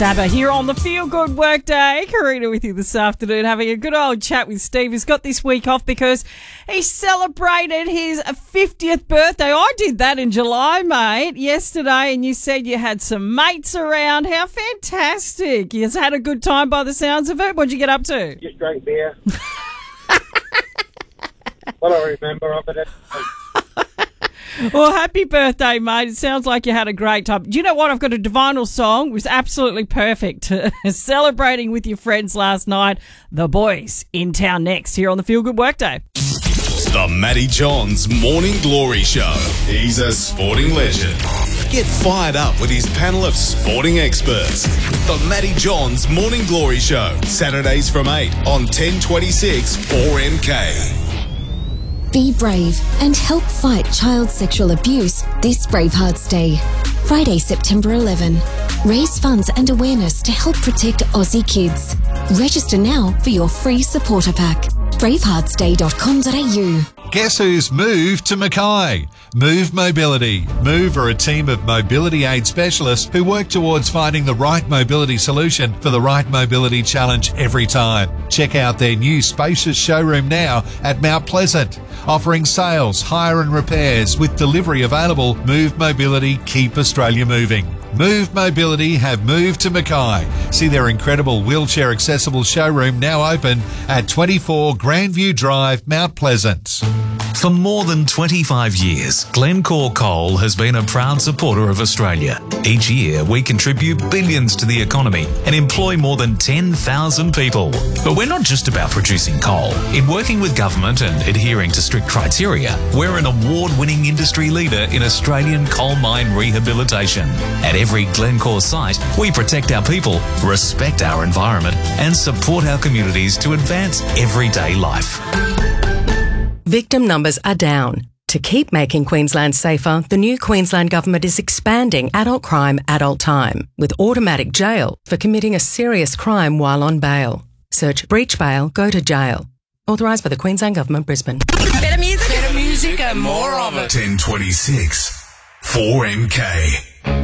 Dabba here on the Feel Good Workday. Karina with you this afternoon, having a good old chat with Steve, who's got this week off because he celebrated his 50th birthday. I did that in July, mate, yesterday, and you said you had some mates around. How fantastic. You had a good time by the sounds of it. What'd you get up to? Just drank beer. What I remember of it. Well, happy birthday, mate. It sounds like you had a great time. Do you know what? I've got a Divinal song. It was absolutely perfect. Celebrating with your friends last night. The Boys in town next here on the Feel Good Workday. The Matty Johns Morning Glory Show. He's a sporting legend. Get fired up with his panel of sporting experts. The Matty Johns Morning Glory Show. Saturdays from 8 on 1026 4MK. Be brave and help fight child sexual abuse this Bravehearts Day. Friday, September 11. Raise funds and awareness to help protect Aussie kids. Register now for your free supporter pack. braveheartsday.com.au. Guess who's moved to Mackay? Move Mobility. Move are a team of mobility aid specialists who work towards finding the right mobility solution for the right mobility challenge every time. Check out their new spacious showroom now at Mount Pleasant. Offering sales, hire and repairs with delivery available. Move Mobility, keep Australia moving. Move Mobility have moved to Mackay. See their incredible wheelchair accessible showroom now open at 24 Grandview Drive, Mount Pleasant. For more than 25 years, Glencore Coal has been a proud supporter of Australia. Each year, we contribute billions to the economy and employ more than 10,000 people. But we're not just about producing coal. In working with government and adhering to strict criteria, we're an award-winning industry leader in Australian coal mine rehabilitation. At every Glencore site, we protect our people, respect our environment, and support our communities to advance everyday life. Victim numbers are down. To keep making Queensland safer, the new Queensland Government is expanding adult crime, adult time, with automatic jail for committing a serious crime while on bail. Search breach bail, go to jail. Authorised by the Queensland Government, Brisbane. Better music and more of it. 1026 4MK.